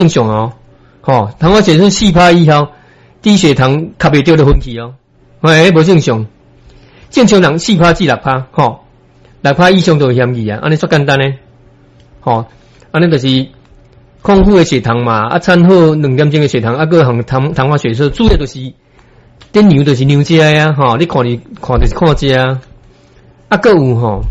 正常哦，吼，糖化血色4%以后，低血糖吸袂到就分去哦，无正常。正常人4%至6%，吼，6%以上就有嫌疑啊，安尼足简单呢，吼，安尼就是空腹的血糖嘛，啊，餐后2点钟的血糖，啊，个含糖化血色，主要就是点牛就是牛食啊，吼，你看就是看这啊，啊，个有吼，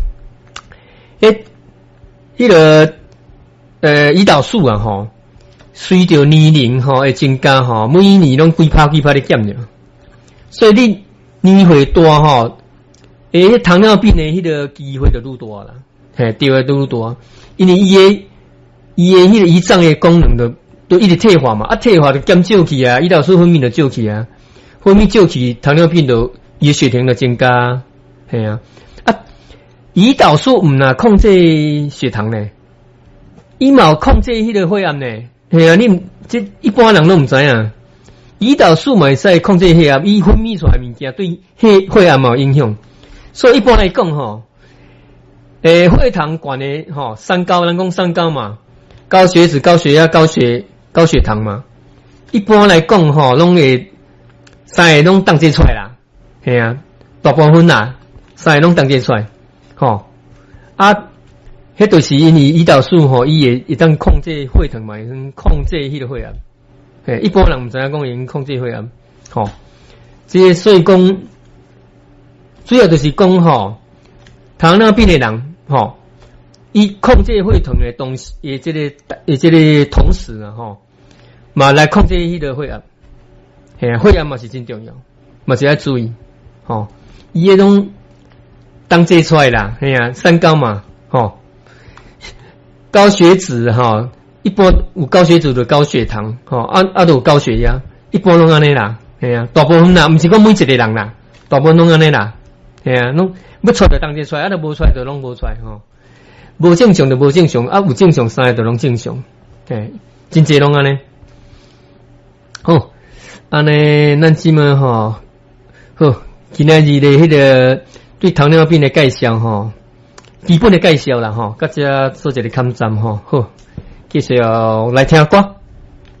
迄个胰岛素啊，吼，随着年龄吼会增加吼，每年拢几趴咧减着，所以你年岁大吼，糖尿病的迄个机会就愈大啦，嘿，对啊，愈大，因为伊的迄个胰脏的功能都一直退化嘛，啊，退化就减少去啊，胰岛素分泌就少去啊，分泌少去，糖尿病就伊的血糖就增加，嘿啊，胰岛素毋若控制血糖呢，伊嘛有控制迄个血压呢，嘿啊，你这一般人拢毋知影，胰岛素嘛会使控制血压，伊分泌出来物件对血压嘛有影响，所以一般来讲吼，血糖悬的吼，三高，人讲三高嘛，高血脂、高血压、高血糖嘛，一般来讲吼，拢会三个拢当这出来啦，嘿啊，大部分啦，三个拢当这出来。吼啊，迄就是因为胰岛素吼，伊会当控制血糖嘛，会控制迄个血压。嘿，一般人毋知影讲会控制血压。吼，这所以讲，主要就是讲吼，糖尿病的人吼，伊控制血糖的同时，这个同时啊吼，嘛来控制迄个血压。嘿啊，血压嘛是真重要，嘛是要注意。吼，伊迄种。当这出来啦，哎呀，三高嘛，吼，高血脂哈，一般有高血脂就高血糖，吼，都有高血压，一般拢安尼啦，哎呀，大部分啦，毋是讲每一个人啦，大部分拢安尼啦，哎呀，拢要出就当这出来，都无出来就拢无出来，吼，无正常就无正常，有正常三个就拢正常，真济拢安尼，好，安尼咱即么吼，好，今仔日的迄个。对糖尿病的介绍吼，基本的介绍啦吼，甲遮做一个勘站吼，好，继续来听歌。